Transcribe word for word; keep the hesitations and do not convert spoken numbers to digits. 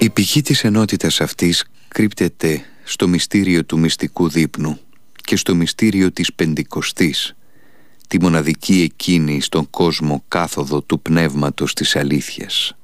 Η πηγή της ενότητας αυτής κρύπτεται στο μυστήριο του μυστικού δείπνου και στο μυστήριο της Πεντηκοστής, τη μοναδική εκείνη στον κόσμο κάθοδο του πνεύματος της αλήθειας.